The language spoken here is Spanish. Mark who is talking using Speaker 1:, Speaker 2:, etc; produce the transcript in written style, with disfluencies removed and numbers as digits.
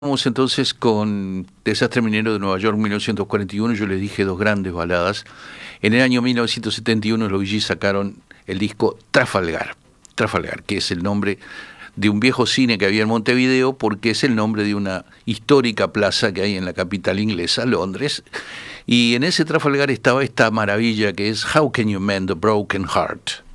Speaker 1: Vamos entonces con Desastre Minero de Nueva York, 1941. Yo les dije dos grandes baladas. En el año 1971 los Bee Gees sacaron el disco Trafalgar, que es el nombre de un viejo cine que había en Montevideo, porque es el nombre de una histórica plaza que hay en la capital inglesa, Londres. Y en ese Trafalgar estaba esta maravilla que es How Can You Mend a Broken Heart.